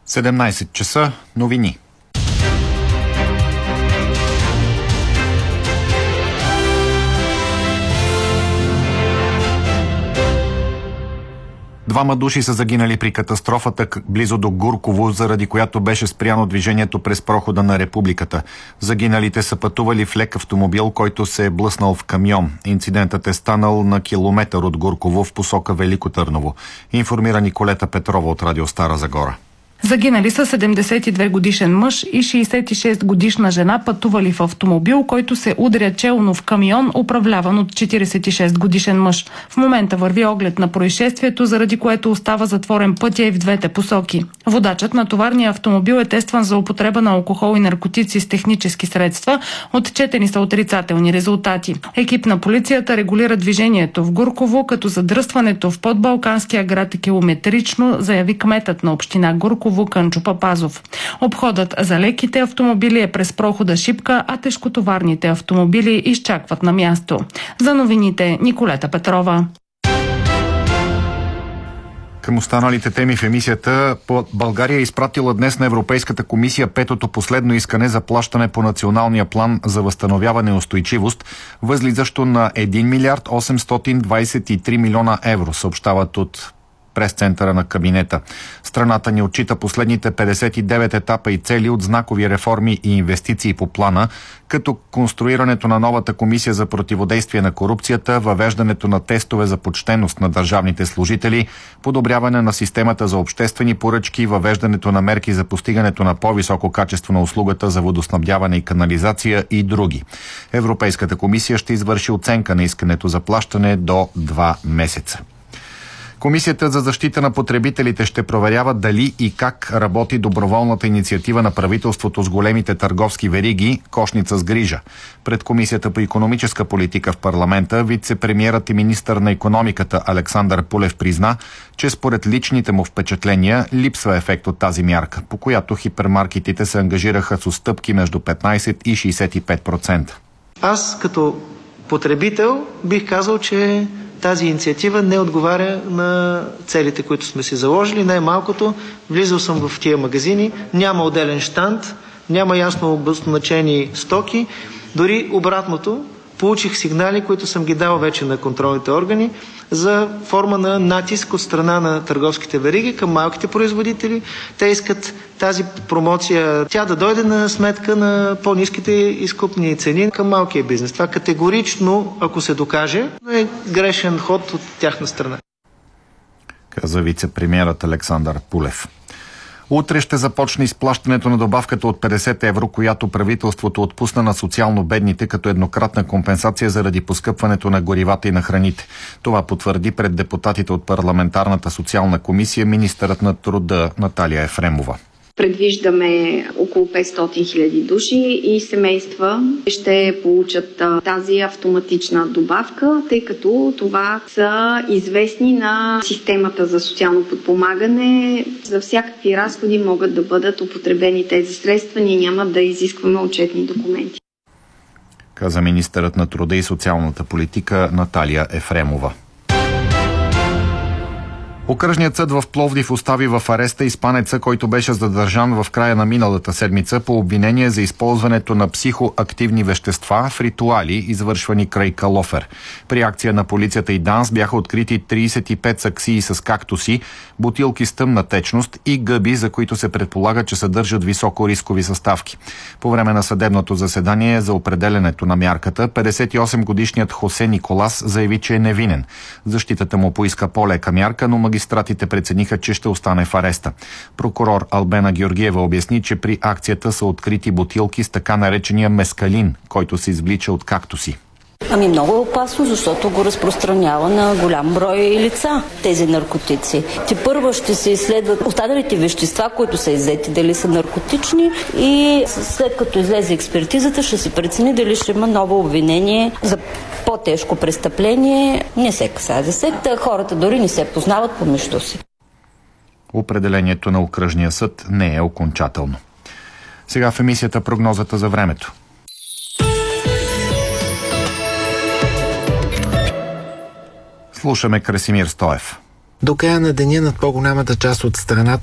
17 часа, новини. Двама души са загинали при катастрофата близо до Гурково, заради която беше спряно движението през прохода на Републиката. Загиналите са пътували в лек автомобил, който се е блъснал в камион. Инцидентът е станал на километър от Гурково в посока Велико Търново. Информира Николета Петрова от Радио Стара Загора. Загинали са 72 годишен мъж и 66 годишна жена, пътували в автомобил, който се удря челно в камион, управляван от 46 годишен мъж. В момента върви оглед на происшествието, заради което остава затворен пътя и в двете посоки. Водачът на товарния автомобил е тестван за употреба на алкохол и наркотици с технически средства. Отчетени са отрицателни резултати. Екип на полицията регулира движението в Гурково, като задръстването в подбалканския град е километрично, заяви кметът на община Гурково Кънчо Папазов. Обходът за леките автомобили е през прохода Шипка, а тежкотоварните автомобили изчакват на място. За новините Николета Петрова. Към останалите теми в емисията, България е изпратила днес на Европейската комисия петото последно искане за плащане по националния план за възстановяване и устойчивост, възлизащо на 1 милиард 823 милиона евро, съобщават от прес-центъра на кабинета. Страната ни отчита последните 59 етапа и цели от знакови реформи и инвестиции по плана, като конструирането на новата комисия за противодействие на корупцията, въвеждането на тестове за почтеност на държавните служители, подобряване на системата за обществени поръчки, въвеждането на мерки за постигането на по-високо качество на услугата за водоснабдяване и канализация и други. Европейската комисия ще извърши оценка на искането за плащане до 2 месеца. Комисията за защита на потребителите ще проверява дали и как работи доброволната инициатива на правителството с големите търговски вериги "Кошница с грижа". Пред Комисията по икономическа политика в парламента вице-премиерът и министър на икономиката Александър Пулев призна, че според личните му впечатления липсва ефект от тази мярка, по която хипермаркетите се ангажираха с отстъпки между 15 и 65%. Аз като потребител бих казал, че тази инициатива не отговаря на целите, които сме си заложили. Най-малкото, влизал съм в тия магазини, няма отделен щанд, няма ясно обозначени стоки. Дори обратното, получих сигнали, които съм ги дал вече на контролните органи, за форма на натиск от страна на търговските вериги към малките производители. Те искат тази промоция, тя да дойде на сметка на по-ниските изкупни цени към малкия бизнес. Това категорично, ако се докаже, е грешен ход от тяхна страна. Каза вице-премиерът Александър Пулев. Утре ще започне изплащането на добавката от 50 евро, която правителството отпусна на социално бедните като еднократна компенсация заради поскъпването на горивата и на храните. Това потвърди пред депутатите от парламентарната социална комисия министърът на труда Наталия Ефремова. Предвиждаме около 500 хиляди души и семейства ще получат тази автоматична добавка, тъй като това са известни на системата за социално подпомагане. За всякакви разходи могат да бъдат употребени тези средства. Ние няма да изискваме отчетни документи. Каза министърът на труда и социалната политика Наталия Ефремова. Окръжният съд в Пловдив остави в ареста испанеца, който беше задържан в края на миналата седмица по обвинение за използването на психоактивни вещества в ритуали, извършвани край Калофер. При акция на полицията и ДАНС бяха открити 35 саксии с кактуси, бутилки с тъмна течност и гъби, за които се предполага, че съдържат високо рискови съставки. По време на съдебното заседание за определенето на мярката, 58-годишният Хосе Николас заяви, че е невинен. Защитата му поиска по-лека мярка, но магистратите прецениха, че ще остане в ареста. Прокурор Албена Георгиева обясни, че при акцията са открити бутилки с така наречения мескалин, който се извлича от кактуси. Много е опасно, защото го разпространява на голям брой лица, тези наркотици. Тепърва ще се изследват останалите вещества, които са иззети, дали са наркотични, и след като излезе експертизата, ще се прецени дали ще има ново обвинение за по-тежко престъпление. Не се касае за секта, хората дори не се познават помежду си. Определението на окръжния съд не е окончателно. Сега в емисията прогнозата за времето. Слушаме Красимир Стоев. До края на деня над по-голямата част от страната